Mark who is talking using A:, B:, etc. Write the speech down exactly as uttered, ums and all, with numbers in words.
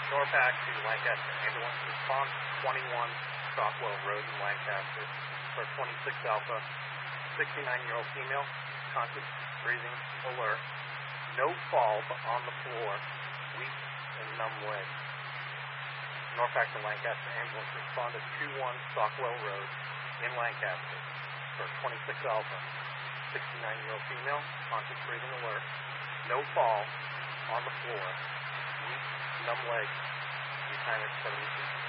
A: Norpac to Lancaster Ambulance Response, twenty-one Stockwell Road in Lancaster for twenty-six Alpha, sixty-nine-year-old female, conscious, breathing, alert, no fall but on the floor, weak and numb legs. Norpac to Lancaster Ambulance responded two one Stockwell Road in Lancaster for twenty-six Alpha, sixty-nine-year-old female, conscious, breathing, alert, no fall on the floor, weak, numb legs, retirement seventy feet.